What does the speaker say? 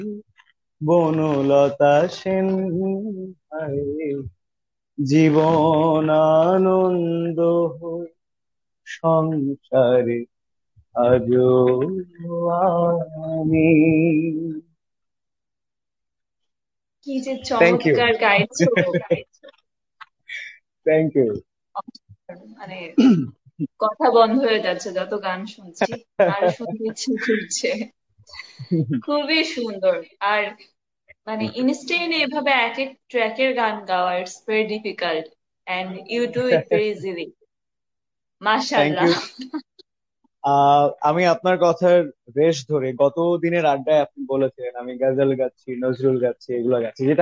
বনলতা সেন, হায় জীবন আনন্দ হোক সংসারে আজো আমি। কি যে থ্যাংক ইউ। চমৎকার গাইছো! Thank you. মানে কথা বন্ধ হয়ে যাচ্ছে যত গান শুনছি, আর শুনতে ইচ্ছে করছে। খুবই সুন্দর। আর মানে ইনস্টেন্ট এভাবে এক এক ট্র্যাকের গান গাওয়া, it's very difficult and you do it very easily. Thank মাশাআল্লাহ। ইউ। আমি আপনার কথার রেশ ধরে গত দিনের আড্ডায় আপনি বলেছিলেন আমি গজল গাচ্ছি, নজরুল গাচ্ছি, এগুলো গাচ্ছি, যেটা